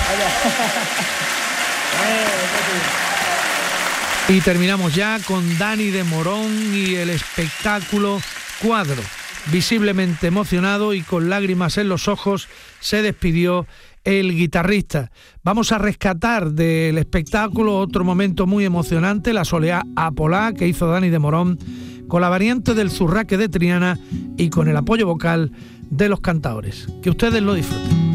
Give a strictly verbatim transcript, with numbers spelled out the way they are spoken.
Y terminamos ya con Dani de Morón y el espectáculo Cuadro. Visiblemente emocionado y con lágrimas en los ojos se despidió el guitarrista. Vamos a rescatar del espectáculo otro momento muy emocionante, la soleá Apolá que hizo Dani de Morón con la variante del Zurraque de Triana y con el apoyo vocal de los cantaores. Que ustedes lo disfruten.